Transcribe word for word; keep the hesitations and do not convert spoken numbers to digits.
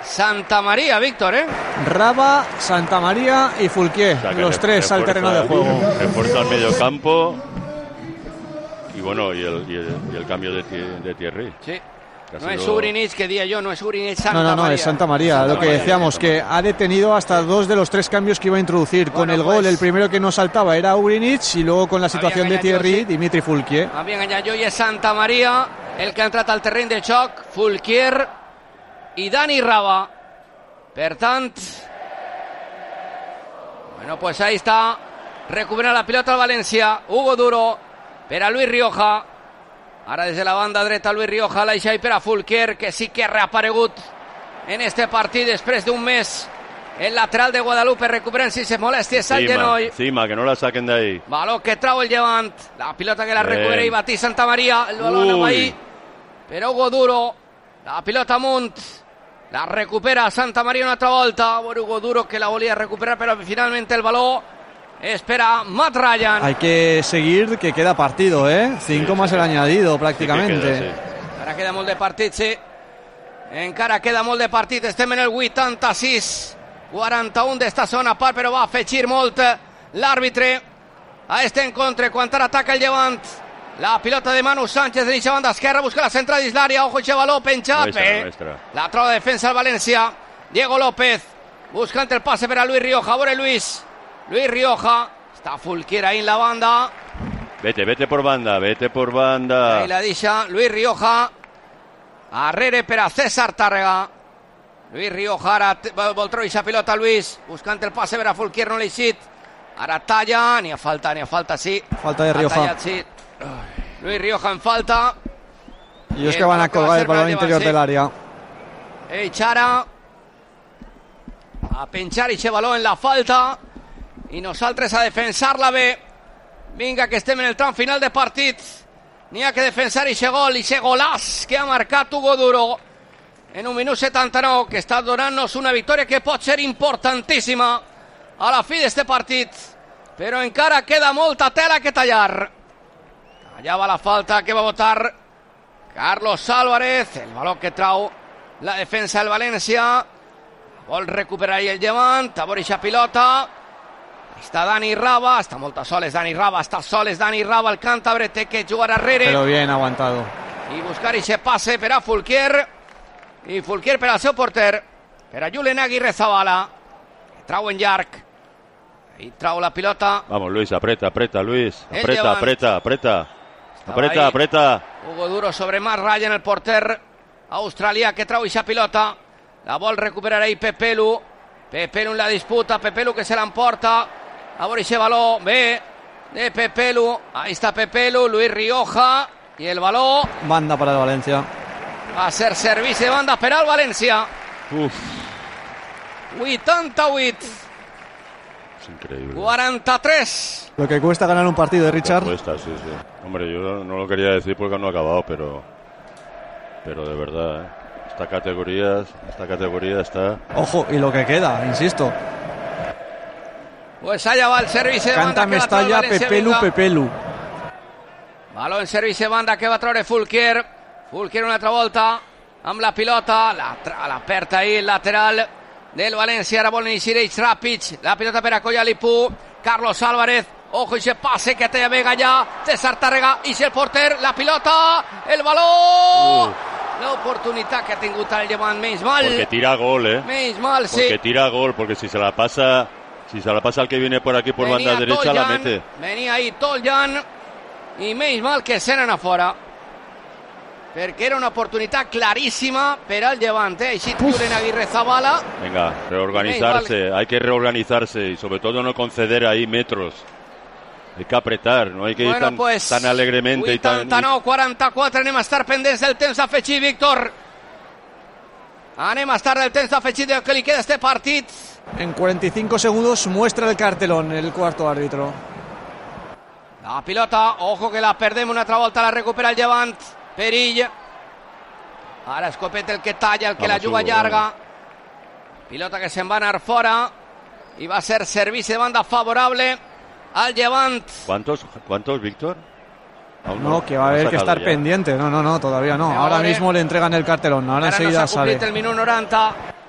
Santamaría, Víctor, ¿eh? Raba, Santamaría y Foulquier, o sea, los tres al terreno de juego. Refuerza el medio campo. Y bueno, y el, y el, y el cambio de, de Thierry. Sí. No sido... es Ugrinic, que día yo, no es Ugrinic, Santa No, no, no, María. es Santa María. Santa lo que María, decíamos, que ha detenido hasta dos de los tres cambios que iba a introducir. Bueno, con el pues... gol, el primero que no saltaba era Ugrinic, y luego con la situación de Thierry, sí. Dimitri Foulquier. Habían engañado y es Santa María el que ha entrado al terreno de choc, Foulquier y Dani Raba. Per tant, bueno, pues ahí está. Recupera la pilota al Valencia. Hugo Duro per a Luis Rioja. Ara des de la banda dreta Luis Rioja, l'aixa i per a Foulquier, que sí que ha reaparegut en este partit després d'un mes. El lateral de Guadalupe recuperen si se molesties al genoll. Encima, que no la saquen de ahí. Baló que trau el Llevant. La pilota que la recupera i Batí Santa María. El balón amb ahí. Però Hugo Duro. La pilota amunt. La recupera Santa María una altra volta. Bueno, Hugo Duro que la volia recuperar, però finalmente el baló espera Matt Ryan. Hay que seguir, que queda partido, ¿eh? Cinco sí, más sí. el añadido, prácticamente. Sí queda, sí. Encara queda molt de partit, sí. Encara queda molt de partit. Estem en el vuitanta-sis quaranta-u d'esta zona part, però va afegir molt l'àrbitre a este encontre. Quan ara ataca el Llevant. La pilota de Manu Sánchez de la banda esquerra, busca la central dins l'àrea. Ojo, aquest baló penjat. Bé. La troba de defensa al València. Diego López buscant el passe per a Luis Rioja. A veure Luis. Luis Rioja, está Foulquier ahí en la banda. Vete, vete por banda, vete por banda. Ahí la dicha, Luis Rioja. Arrere per a César Tàrrega. Luis Rioja, ara vol treure aquesta pilota Luis, buscant el passe per a Foulquier, no l'ha eixit. Ara talla, ni a falta, ni a falta, sí. Falta de Rioja. Tallat, sí. Luis Rioja en falta. Y ellos que van a colgar el balón interior del área. Ell Chara. A penjar aquest baló en la falta. I nosaltres a defensar-la bé. Vinga, que estem en el tram final de partit. N'hi ha que defensar aquest gol, aquest golàs que ha marcat Hugo Duro en un minut setanta-nou, que està donant-nos una victòria que pot ser importantíssima a la fi d'este partit. Però encara queda molta tela que tallar. Allà va la falta que va votar Carlos Álvarez. El baló que trau la defensa del València. Vol recuperar el Llevant. A veure aquesta pilota. Està Dani Raba, està molt soles Dani Raba, està soles Dani Raba, el càntabre té que jugar arrere. Pero bien aguantado. I buscar ese pase per a Foulquier. I Foulquier per al seu porter, per a Julen Aguirre Zabala. Trau en llarg. I trau la pilota. Vamos Luis, aprieta, aprieta Luis. Aprieta, aprieta, aprieta. Aprieta, aprieta. Hugo Duro sobre Matt Ryan, el porter australià que trau esa pilota. La vol recuperar ahí Pepelu. Pepelu en la disputa, Pepelu que se l'emporta. A veure ese baló, bé, de Pepelu. Ahí está Pepelu, Luis Rioja. Y el baló. Banda para el Valencia. Va a ser servicio de banda per al Valencia. Uf. vuitanta-vuit. Es increíble. cuarenta-tres. Lo que cuesta ganar un partido de Richard. Cuesta, sí, sí. Hombre, yo no lo quería decir porque no ha acabado, pero. Pero de verdad, ¿eh? Esta categoría, esta categoría está. Ojo, y lo que queda, insisto. Pues allá va el servicio de Canta banda. Canta Mestalla, Pepelu, venga. Pepelu. Baló en servicio de banda que va a treure Foulquier. Foulquier una altra volta amb la pilota. La, la perta ahí, el lateral del València. Ara vol iniciar ells ràpids. La pilota per a Collalipú. Carlos Álvarez. Ojo ese pase que té Vega allà. César Tàrrega. I el porter. La pilota. El baló. Uh. L'oportunitat que ha tingut el Llevant. Menys mal. Porque tira gol, eh. Menys mal, sí. Porque tira gol. Porque si se la pasa... Si se la pasa al que viene por aquí por venía banda derecha, Toljan, la mete. Venía ahí Toljan i menys mal que se n'han a fora, perquè era una oportunitat claríssima per al Llevant, eh? Així Julen Aguirre Zabala. Venga, reorganizarse, hay que reorganizarse y sobre todo no conceder ahí metros. Hay que apretar, no hay que bueno, ir tan, pues, tan alegremente. vuitanta-nou quaranta-quatre, anem a estar pendents del temps afegit, Víctor. Anem a estar del temps afegit que li queda este partit. En cuarenta y cinco segundos muestra el cartelón el cuarto árbitro. La pilota, ojo que la perdem una altra volta, la recupera el Llevant. Perill. Ara Escopet el que talla, el que Vamos, la juga llarga. Pilota que se'n va anar fora. I va ser servici de banda favorable al Llevant. ¿Cuántos, cuántos Víctor? Aún no, no, que va a haber que estar ya. pendiente. No, no, no, todavía no. Ahora, Ahora mismo le entregan el cartelón. Ahora, Ahora enseguida no s'ha sale. El minut noranta.